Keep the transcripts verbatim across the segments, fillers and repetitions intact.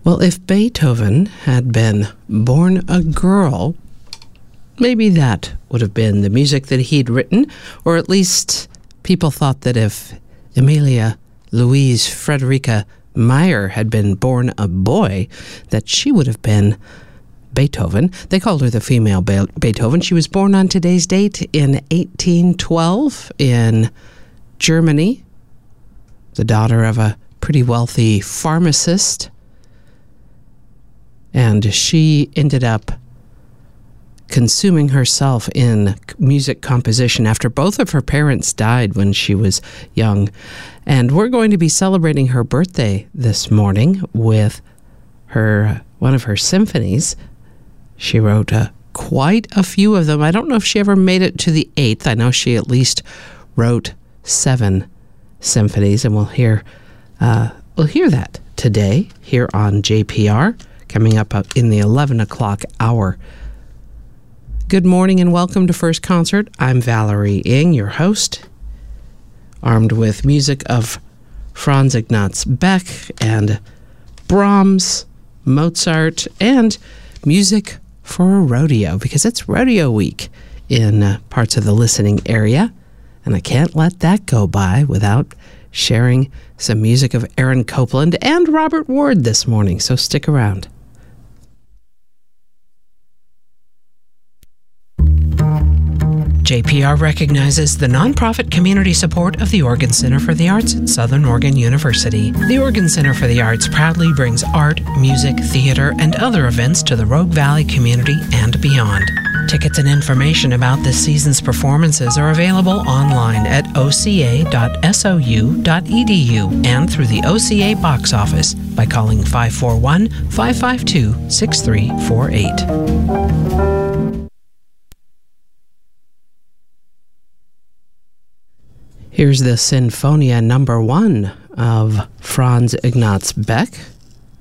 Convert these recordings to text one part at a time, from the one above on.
Well, if Beethoven had been born a girl, maybe that would have been the music that he'd written, or at least people thought that if Emilia Louise Frederica Meyer had been born a boy, that she would have been Beethoven. They called her the female Be- Beethoven. She was born on today's date in eighteen twelve in Germany, the daughter of a pretty wealthy pharmacist. And she ended up consuming herself in music composition after both of her parents died when she was young. And we're going to be celebrating her birthday this morning with her one of her symphonies. She wrote uh, quite a few of them. I don't know if she ever made it to the eighth. I know she at least wrote seven symphonies, and we'll hear uh, we'll hear that today here on J P R, coming up in the eleven o'clock hour. Good morning and welcome to First Concert. I'm Valerie Ng, your host, armed with music of Franz Ignaz Beck and Brahms, Mozart, and music for a rodeo, because it's rodeo week in uh, parts of the listening area, and I can't let that go by without sharing some music of Aaron Copland and Robert Ward this morning, so stick around. J P R recognizes the nonprofit community support of the Oregon Center for the Arts at Southern Oregon University. The Oregon Center for the Arts proudly brings art, music, theater, and other events to the Rogue Valley community and beyond. Tickets and information about this season's performances are available online at o c a dot s o u dot e d u and through the O C A box office by calling five four one, five five two, six three four eight. Here's the Sinfonia number one of Franz Ignaz Beck.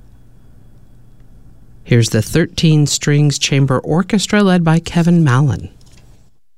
Here's the thirteen strings chamber orchestra led by Kevin Mallon.